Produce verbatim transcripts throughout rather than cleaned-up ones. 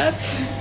Hop.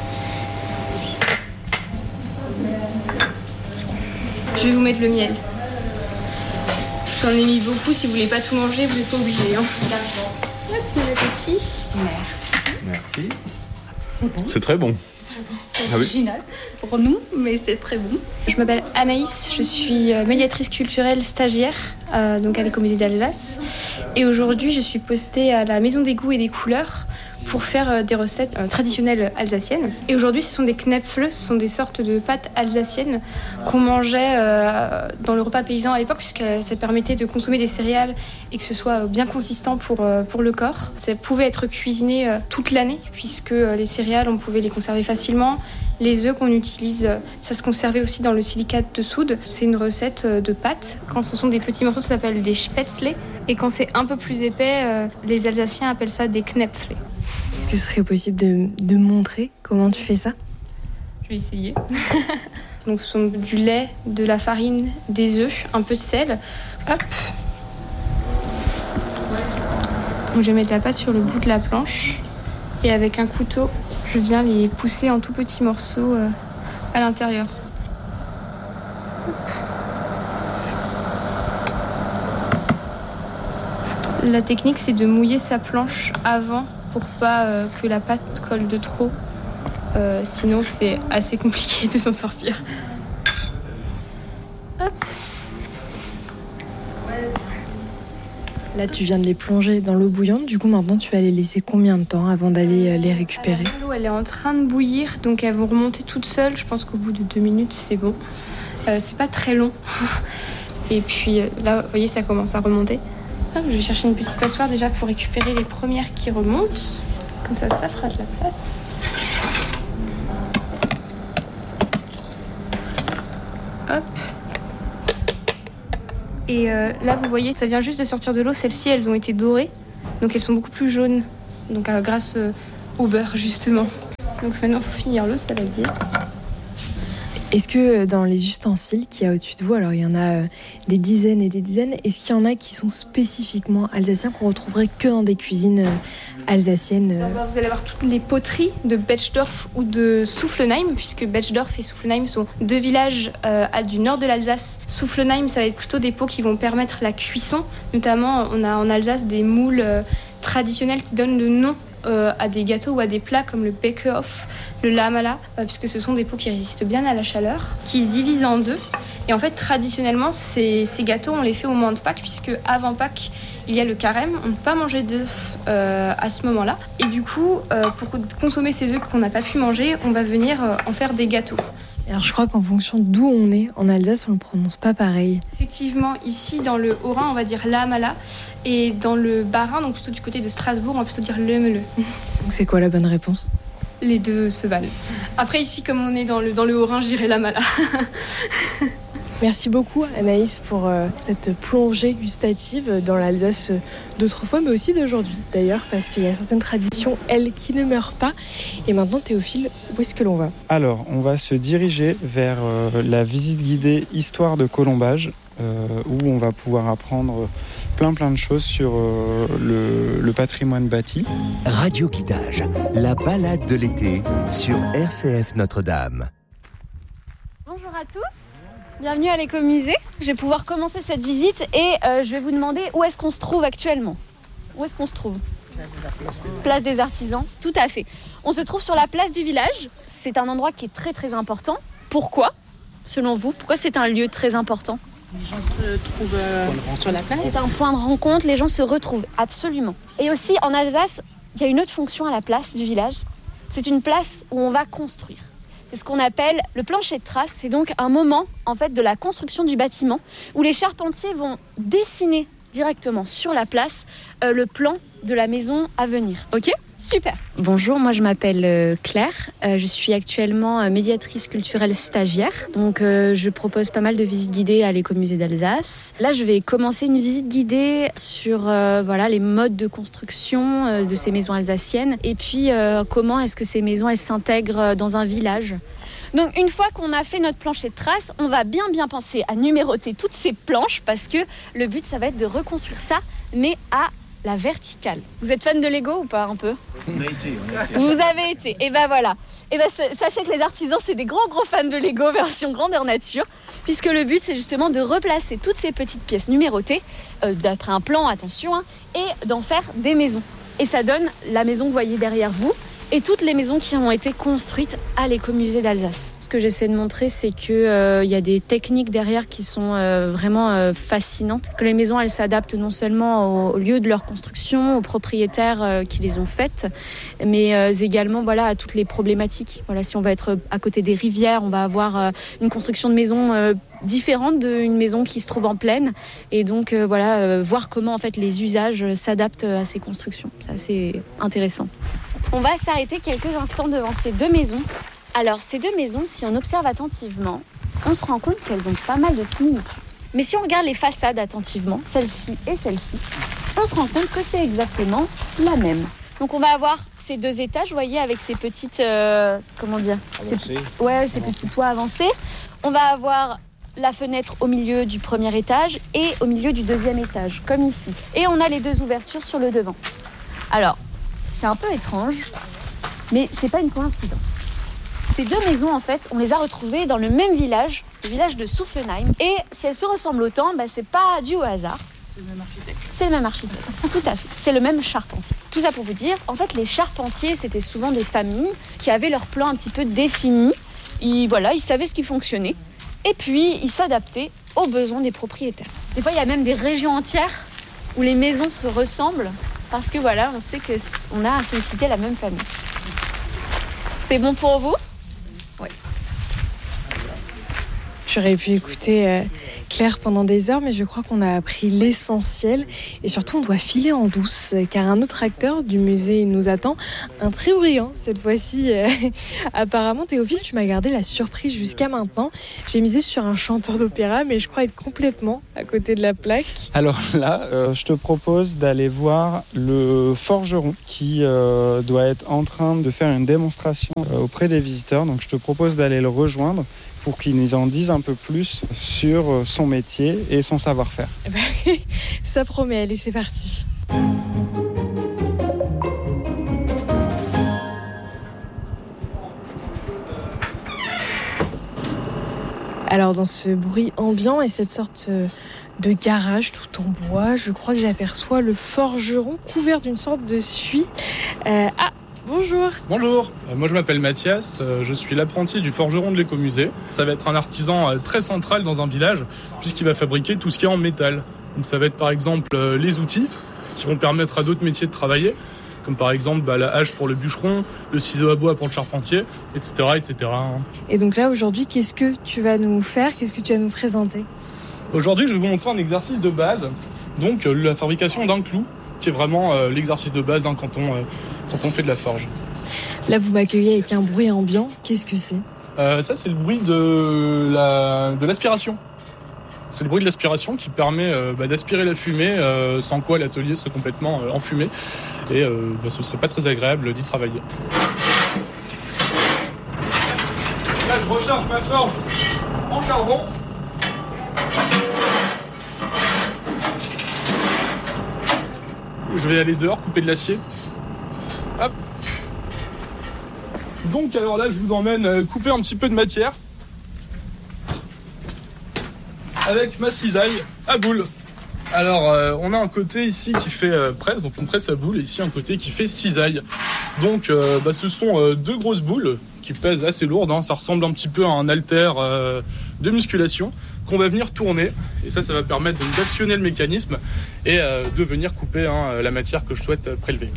Je vais vous mettre le miel. J'en ai mis beaucoup, si vous voulez pas tout manger, vous n'êtes pas obligé. Hein. D'accord. Hop, bon appétit. Merci. Merci. C'est bon. C'est très bon. C'est très bon. C'est Ah oui. original pour nous, mais c'est très bon. Je m'appelle Anaïs, je suis médiatrice culturelle stagiaire euh, donc à l'Écomusée d'Alsace. Et aujourd'hui, je suis postée à la Maison des Goûts et des Couleurs pour faire euh, des recettes euh, traditionnelles alsaciennes. Et aujourd'hui, ce sont des Knäpfle, ce sont des sortes de pâtes alsaciennes qu'on mangeait euh, dans le repas paysan à l'époque, puisque ça permettait de consommer des céréales et que ce soit bien consistant pour, euh, pour le corps. Ça pouvait être cuisiné euh, toute l'année, puisque euh, les céréales, on pouvait les conserver facilement. Les œufs qu'on utilise, euh, ça se conservait aussi dans le silicate de soude. C'est une recette euh, de pâtes. Quand ce sont des petits morceaux, ça s'appelle des Spätzle. Et quand c'est un peu plus épais, euh, les Alsaciens appellent ça des Knäpfle. Est-ce que ce serait possible de, de montrer comment tu fais ça ? Je vais essayer. Donc, ce sont du lait, de la farine, des œufs, un peu de sel. Hop. Donc, je vais mettre la pâte sur le bout de la planche. Et avec un couteau, je viens les pousser en tout petits morceaux euh, à l'intérieur. La technique, c'est de mouiller sa planche avant pour pas euh, que la pâte colle de trop. Euh, sinon, c'est assez compliqué de s'en sortir. Hop. Là, tu viens de les plonger dans l'eau bouillante. Du coup, maintenant, tu vas les laisser combien de temps avant d'aller les récupérer ? L'eau, elle est en train de bouillir, donc elles vont remonter toutes seules. Je pense qu'au bout de deux minutes, c'est bon. Euh, c'est pas très long. Et puis là, vous voyez, ça commence à remonter. Hop, je vais chercher une petite passoire déjà pour récupérer les premières qui remontent. Comme ça, ça fera de la pâte. Hop. Et euh, là, vous voyez, ça vient juste de sortir de l'eau. Celles-ci, elles ont été dorées. Donc, elles sont beaucoup plus jaunes. Donc, euh, grâce euh, au beurre, justement. Donc, maintenant, il faut finir l'eau, ça va dire. Est-ce que dans les ustensiles qu'il y a au-dessus de vous, alors il y en a des dizaines et des dizaines, est-ce qu'il y en a qui sont spécifiquement alsaciens, qu'on retrouverait que dans des cuisines alsaciennes ? Vous allez avoir toutes les poteries de Betschdorf ou de Soufflenheim, puisque Betschdorf et Soufflenheim sont deux villages euh, du nord de l'Alsace. Soufflenheim, ça va être plutôt des pots qui vont permettre la cuisson. Notamment, on a en Alsace des moules euh, traditionnels qui donnent le nom Euh, à des gâteaux ou à des plats comme le Bäckehof, le Lamala, euh, puisque ce sont des pots qui résistent bien à la chaleur, qui se divisent en deux. Et en fait, traditionnellement, ces, ces gâteaux, on les fait au moment de Pâques, puisque avant Pâques, il y a le carême. On ne peut pas manger d'œufs euh, à ce moment-là. Et du coup, euh, pour consommer ces œufs qu'on n'a pas pu manger, on va venir euh, en faire des gâteaux. Alors je crois qu'en fonction d'où on est, en Alsace, on ne le prononce pas pareil. Effectivement, ici dans le Haut-Rhin, on va dire Lamala, et dans le Bas-Rhin, donc plutôt du côté de Strasbourg, on va plutôt dire Lemele. Donc c'est quoi la bonne réponse ? Les deux se valent. Après ici, comme on est dans le, dans le Haut-Rhin, je dirais Lamala. Merci beaucoup Anaïs pour euh, cette plongée gustative dans l'Alsace d'autrefois, mais aussi d'aujourd'hui d'ailleurs, parce qu'il y a certaines traditions, elles, qui ne meurent pas. Et maintenant Théophile, où est-ce que l'on va ? Alors, on va se diriger vers euh, la visite guidée Histoire de Colombage, euh, où on va pouvoir apprendre plein plein de choses sur euh, le, le patrimoine bâti. Radio Guidage, la balade de l'été sur R C F Notre-Dame. Bonjour à tous. Bienvenue à l'Écomusée. Je vais pouvoir commencer cette visite et euh, je vais vous demander où est-ce qu'on se trouve actuellement. Où est-ce qu'on se trouve ? Place des Artisans. Tout à fait. On se trouve sur la place du village. C'est un endroit qui est très très important. Pourquoi, selon vous ? Pourquoi c'est un lieu très important ? Les gens se trouvent euh, sur la place. C'est un point de rencontre, les gens se retrouvent, absolument. Et aussi, en Alsace, il y a une autre fonction à la place du village. C'est une place où on va construire. C'est ce qu'on appelle le plancher de trace. C'est donc un moment en fait, de la construction du bâtiment où les charpentiers vont dessiner directement sur la place euh, le plan de la maison à venir. Ok ? Super. Bonjour, moi je m'appelle euh, Claire. Euh, je suis actuellement euh, médiatrice culturelle stagiaire. Donc euh, je propose pas mal de visites guidées à l'Écomusée d'Alsace. Là, je vais commencer une visite guidée sur euh, voilà, les modes de construction euh, de ces maisons alsaciennes. Et puis euh, comment est-ce que ces maisons elles s'intègrent dans un village. Donc une fois qu'on a fait notre plancher de trace, on va bien bien penser à numéroter toutes ces planches parce que le but ça va être de reconstruire ça, mais à la verticale. Vous êtes fan de Lego ou pas un peu ? On a été, on a été. Vous avez été. Et ben voilà. Et ben sachez que les artisans, c'est des gros gros fans de Lego version grandeur nature, puisque le but c'est justement de replacer toutes ces petites pièces numérotées, euh, d'après un plan, attention, hein, et d'en faire des maisons. Et ça donne la maison que vous voyez derrière vous, et toutes les maisons qui ont été construites à l'écomusée d'Alsace. Ce que j'essaie de montrer, c'est qu'il euh, y a des techniques derrière qui sont euh, vraiment euh, fascinantes. Que les maisons, elles s'adaptent non seulement au, au lieu de leur construction, aux propriétaires euh, qui les ont faites, mais euh, également voilà, à toutes les problématiques. Voilà, si on va être à côté des rivières, on va avoir euh, une construction de maison euh, différente d'une maison qui se trouve en plaine. Et donc euh, voilà, euh, voir comment en fait, les usages s'adaptent à ces constructions. C'est assez intéressant. On va s'arrêter quelques instants devant ces deux maisons. Alors, ces deux maisons, si on observe attentivement, on se rend compte qu'elles ont pas mal de similitudes. Mais si on regarde les façades attentivement, celle-ci et celle-ci, on se rend compte que c'est exactement la même. Donc, on va avoir ces deux étages, vous voyez, avec ces petites... Euh, comment dire Avancées. ces, Ouais, ces petits toits avancés. On va avoir la fenêtre au milieu du premier étage et au milieu du deuxième étage, comme ici. Et on a les deux ouvertures sur le devant. Alors, c'est un peu étrange, mais c'est pas une coïncidence. Ces deux maisons, en fait, on les a retrouvées dans le même village, le village de Soufflenheim. Et si elles se ressemblent autant, bah, c'est pas dû au hasard. C'est le même architecte. C'est le même architecte, tout à fait. C'est le même charpentier. Tout ça pour vous dire, en fait, les charpentiers, c'était souvent des familles qui avaient leur plan un petit peu défini. Ils, voilà, ils savaient ce qui fonctionnait. Et puis, ils s'adaptaient aux besoins des propriétaires. Des fois, il y a même des régions entières où les maisons se ressemblent. Parce que voilà, on sait qu'on a sollicité la même famille. C'est bon pour vous ? Oui. J'aurais pu écouter euh, Claire pendant des heures, mais je crois qu'on a appris l'essentiel. Et surtout, on doit filer en douce, car un autre acteur du musée nous attend. Un très brillant, cette fois-ci. Euh, apparemment, Théophile, tu m'as gardé la surprise jusqu'à maintenant. J'ai misé sur un chanteur d'opéra, mais je crois être complètement à côté de la plaque. Alors là, euh, je te propose d'aller voir le forgeron qui euh, doit être en train de faire une démonstration euh, auprès des visiteurs. Donc je te propose d'aller le rejoindre pour qu'il nous en dise un peu plus sur son métier et son savoir-faire. Eh ben, ça promet, allez, c'est parti. Alors, dans ce bruit ambiant et cette sorte de garage tout en bois, je crois que j'aperçois le forgeron couvert d'une sorte de suie. Euh, ah Bonjour. Bonjour, euh, moi je m'appelle Mathias, euh, je suis l'apprenti du forgeron de l'écomusée. Ça va être un artisan euh, très central dans un village puisqu'il va fabriquer tout ce qui est en métal. Donc ça va être par exemple euh, les outils qui vont permettre à d'autres métiers de travailler, comme par exemple bah, la hache pour le bûcheron, le ciseau à bois pour le charpentier, et cetera et cetera. Et donc là aujourd'hui, qu'est-ce que tu vas nous faire ? Qu'est-ce que tu vas nous présenter ? Aujourd'hui je vais vous montrer un exercice de base, donc euh, la fabrication d'un clou, qui est vraiment euh, l'exercice de base hein, quand, on, euh, quand on fait de la forge. Là, vous m'accueillez avec un bruit ambiant. Qu'est-ce que c'est ? euh, Ça, c'est le bruit de, la, de l'aspiration. C'est le bruit de l'aspiration qui permet euh, bah, d'aspirer la fumée, euh, sans quoi l'atelier serait complètement euh, enfumé. Et euh, bah, ce serait pas très agréable d'y travailler. Là, je recharge ma forge en charbon. Je vais aller dehors couper de l'acier. Hop. Donc alors là, je vous emmène couper un petit peu de matière avec ma cisaille à boule. Alors euh, on a un côté ici qui fait euh, presse, donc une presse à boule, et ici un côté qui fait cisaille. Donc euh, bah, ce sont euh, deux grosses boules qui pèsent assez lourdes, hein. Ça ressemble un petit peu à un haltère euh, de musculation qu'on va venir tourner, et ça, ça va permettre donc, d'actionner le mécanisme et euh, de venir couper hein, la matière que je souhaite prélever.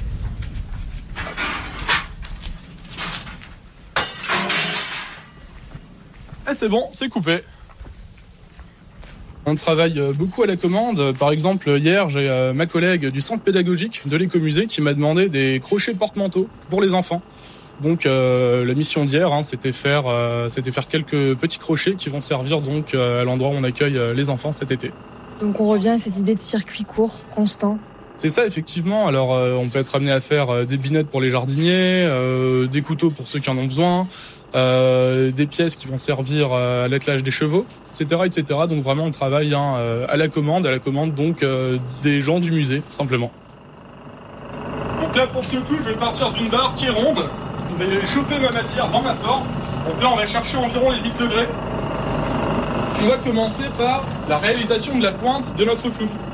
Et c'est bon, c'est coupé. On travaille beaucoup à la commande. Par exemple, hier, j'ai ma collègue du centre pédagogique de l'écomusée qui m'a demandé des crochets porte-manteaux pour les enfants. Donc euh, la mission d'hier, hein, c'était faire, euh, c'était faire quelques petits crochets qui vont servir donc euh, à l'endroit où on accueille euh, les enfants cet été. Donc on revient à cette idée de circuit court, constant. C'est ça effectivement. Alors euh, on peut être amené à faire euh, des binettes pour les jardiniers, euh, des couteaux pour ceux qui en ont besoin, euh, des pièces qui vont servir euh, à l'attelage des chevaux, et cetera, et cetera. Donc vraiment on travaille hein, euh, à la commande, à la commande donc euh, des gens du musée simplement. Donc là, pour ce coup, je vais partir d'une barre qui est ronde. Je vais chauffer ma matière dans ma forge. Donc là, on va chercher environ les huit degrés. On va commencer par la réalisation de la pointe de notre clou.